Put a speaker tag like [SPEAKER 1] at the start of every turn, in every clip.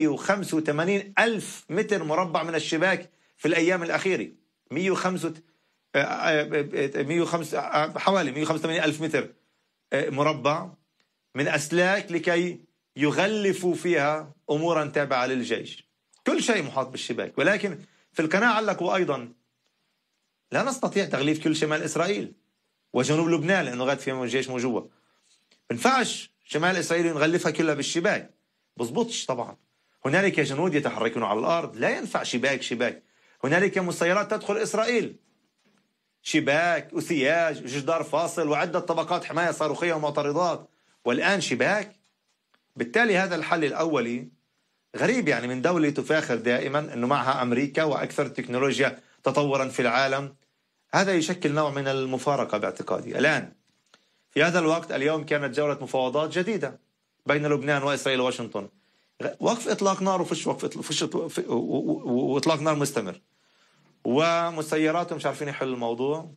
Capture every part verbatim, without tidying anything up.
[SPEAKER 1] وخمسة وثمانين ألف متر مربع من الشباك في الأيام الأخيرة. مئة وخمسة مئة وخمسة حوالي مئة وخمسة وثمانين ألف متر مربع من أسلاك لكي يغلفوا فيها أمورا تابعة للجيش. كل شيء محاط بالشباك. ولكن في القناة علقوا أيضا لا نستطيع تغليف كل شمال إسرائيل وجنوب لبنان لأنه غاد فيها الجيش موجوة. بنفعش شمال إسرائيل نغلفها كلها بالشباك، بزبطش. طبعا هنالك جنود يتحركون على الأرض، لا ينفع شباك شباك. هنالك مسيرات تدخل إسرائيل، شباك وسياج وجدار فاصل وعدة طبقات حماية صاروخية ومعترضات، والآن شباك. بالتالي هذا الحل الأولي غريب، يعني من دولة تفاخر دائما أنه معها أمريكا وأكثر تكنولوجيا تطورا في العالم. هذا يشكل نوع من المفارقة باعتقادي. الآن في هذا الوقت اليوم كانت جولة مفاوضات جديدة بين لبنان وإسرائيل وواشنطن، وقف إطلاق نار وفش وقف فش وإطلاق نار مستمر، ومسيرات مش عارفين يحلوا الموضوع،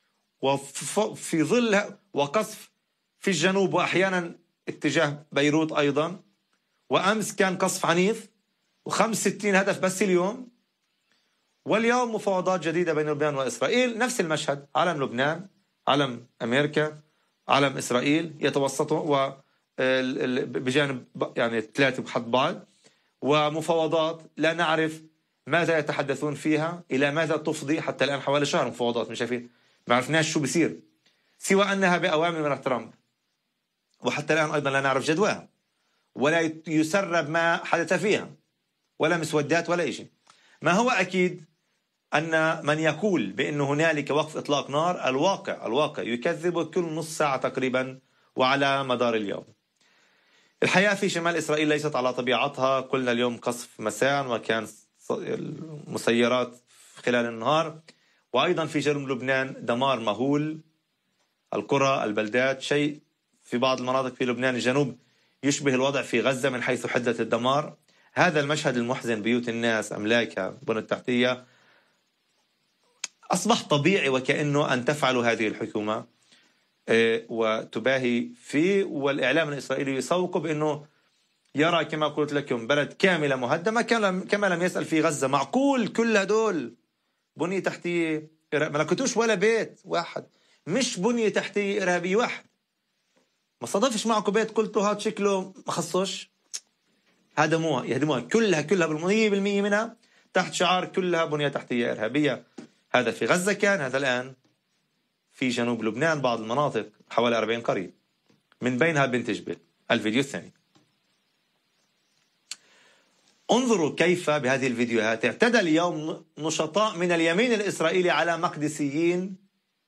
[SPEAKER 1] وفي ظل وقصف في الجنوب وأحيانا اتجاه بيروت أيضا. وأمس كان قصف عنيف وخمس ستين هدف بس اليوم. واليوم مفاوضات جديدة بين لبنان وإسرائيل، نفس المشهد، علم لبنان، علم أمريكا، علم إسرائيل يتوسطوا و بجانب يعني ثلاثة بحد بعض، ومفاوضات لا نعرف ماذا يتحدثون فيها، إلى ماذا تفضي. حتى الآن حوالي شهر مفاوضات، مش شايفين، ما عرفناش شو بصير، سوى أنها بأوامر من ترامب، وحتى الآن أيضا لا نعرف جدواها ولا يسرب ما حدث فيها، ولا مسودات ولا شيء. ما هو أكيد أن من يقول بأن هنالك وقف إطلاق نار، الواقع الواقع يكذب كل نص ساعة تقريبا وعلى مدار اليوم. الحياة في شمال إسرائيل ليست على طبيعتها. قلنا اليوم قصف مساء وكان مسيرات خلال النهار، وأيضا في جنوب لبنان دمار مهول، القرى البلدات، شيء في بعض المناطق في لبنان الجنوب يشبه الوضع في غزة من حيث حدة الدمار. هذا المشهد المحزن، بيوت الناس، أملاكها، بنى التحتية، أصبح طبيعي وكأنه أن تفعل هذه الحكومة وتباهي فيه. والإعلام الإسرائيلي يسوق بأنه يرى كما قلت لكم بلد كاملة مهدمة كما لم يسأل في غزة. معقول كل هدول بنية تحتية ما لقيتوش ولا بيت واحد، مش بنية تحتية إرهابية واحد، ما صادفش معكم بيت قلتوا هاد شكله ما خصوش، هدموها يهدموها كلها كلها بالمية بالمية منها تحت شعار كلها بنية تحتية إرهابية. هذا في غزة كان، هذا الآن في جنوب لبنان بعض المناطق حوالي أربعين قرية من بينها بنت جبل. الفيديو الثاني، انظروا كيف بهذه الفيديوهات اعتدى اليوم نشطاء من اليمين الإسرائيلي على مقدسيين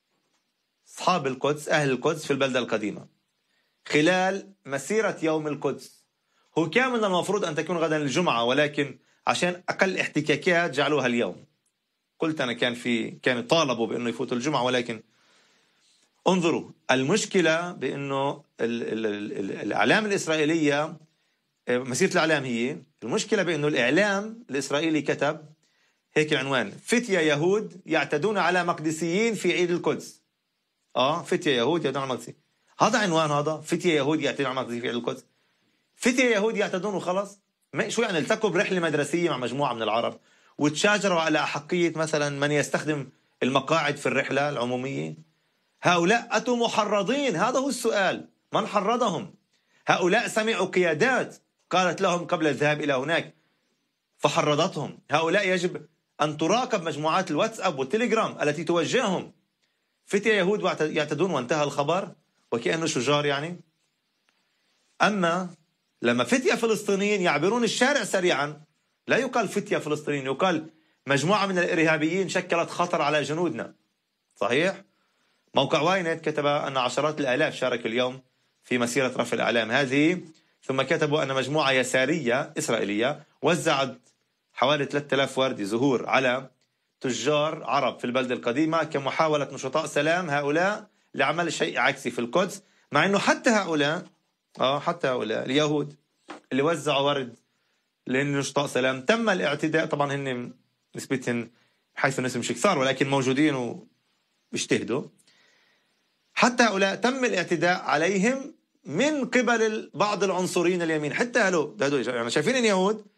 [SPEAKER 1] أصحاب القدس، أهل القدس في البلدة القديمة خلال مسيرة يوم القدس. هو كان من المفروض أن تكون غدا الجمعة، ولكن عشان أقل احتكاكات جعلوها اليوم. قلت أنا كان في كانوا طالبوا بأنه يفوتوا الجمعة، ولكن انظروا المشكلة بأنه الإعلام الإسرائيلية، مسيرة الإعلام هي المشكلة، بأنه الإعلام الإسرائيلي كتب هيك عنوان: فتية يهود يعتدون على مقدسيين في عيد القدس. آه فتية يهود يعتدون على مقدسيين، هذا عنوان، هذا فتية يهود يعتدون على مقدسيين في عيد القدس. فتية يهود يعتدون وخلص؟ شو يعني التقوا برحلة مدرسية مع مجموعة من العرب وتشاجروا على أحقية مثلا من يستخدم المقاعد في الرحلة العمومية؟ هؤلاء أتوا محرضين، هذا هو السؤال، من حرضهم؟ هؤلاء سمعوا قيادات قالت لهم قبل الذهاب إلى هناك فحرضتهم. هؤلاء يجب أن تراقب مجموعات الواتساب والتليجرام التي توجههم. فتية يهود يعتدون وانتهى الخبر وكأنه شجار يعني. أما لما فتية فلسطينيين يعبرون الشارع سريعا، لا يقال فتية فلسطينيين، يقال مجموعة من الإرهابيين شكلت خطر على جنودنا. صحيح؟ موقع واينت كتب أن عشرات الآلاف شاركوا اليوم في مسيرة رفع الأعلام هذه، ثم كتبوا أن مجموعة يسارية إسرائيلية وزعت حوالي ثلاثة آلاف وردة زهور على تجار عرب في البلدة القديمة كمحاولة نشطاء سلام هؤلاء لعمل شيء عكسي في القدس، مع أنه حتى هؤلاء آه حتى هؤلاء اليهود اللي وزعوا ورد لنشطاء سلام تم الاعتداء. طبعا هن نسبتهم حيث النسبة مش كثار، ولكن موجودين وبيجتهدوا. حتى هؤلاء تم الاعتداء عليهم من قبل بعض العنصريين اليمين. حتى هلو يعني شايفين اليهود